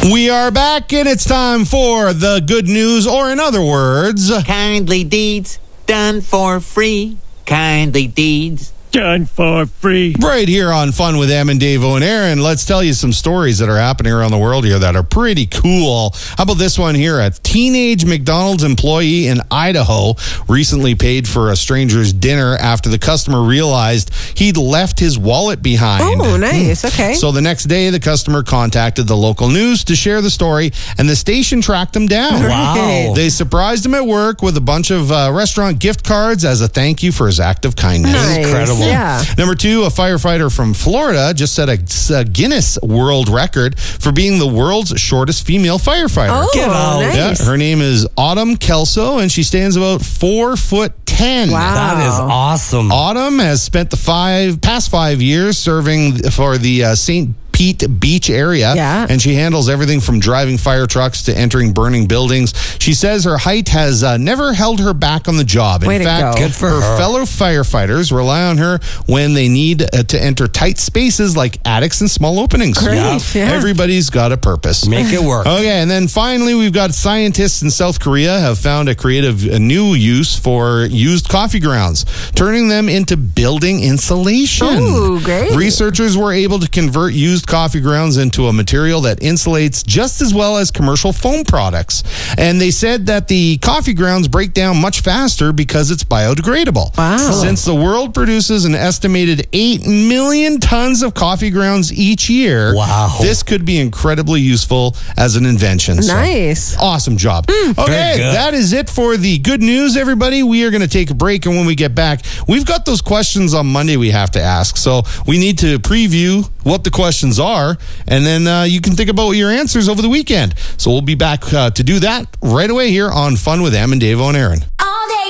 We are back, and it's time for the good news, or in other words, kindly deeds done for free. Kindly deeds done for free. Right here on Fun with Em and Davo and Aaron. Let's tell you some stories that are happening around the world here that are pretty cool. How about this one here? A teenage McDonald's employee in Idaho recently paid for a stranger's dinner after the customer realized he'd left his wallet behind. Oh, nice. Okay. So the next day, the customer contacted the local news to share the story, and the station tracked him down. Wow. They surprised him at work with a bunch of restaurant gift cards as a thank you for his act of kindness. Nice. Incredible. Yeah. Number 2, a firefighter from Florida just set a Guinness World Record for being the world's shortest female firefighter. Oh, Get out. nice. Yeah, her name is Autumn Kelso, and she stands about 4'10". Wow. That is awesome. Autumn has spent the past 5 years serving for the St. Pete Beach area, Yeah. and she handles everything from driving fire trucks to entering burning buildings. She says her height has never held her back on the job. Way In to fact, go. Good for her her. fellow firefighters rely on her when they need to enter tight spaces like attics and small openings. Great, yeah. Everybody's got a purpose. Make it work. Okay, and then finally, we've got scientists in South Korea have found a new use for used coffee grounds, turning them into building insulation. Ooh, great. Researchers were able to convert used coffee grounds into a material that insulates just as well as commercial foam products. And they said that the coffee grounds break down much faster because it's biodegradable. Wow. Since the world produces an estimated 8 million tons of coffee grounds each year, Wow. this could be incredibly useful as an invention. So, Nice. awesome job. Okay, Very good. that is it for the good news, everybody. We are going to take a break, and when we get back, we've got those questions on Monday we have to ask. So we need to preview what the questions are, and then you can think about your answers over the weekend. So we'll be back to do that right away here on Fun with Em and Davo and Aaron.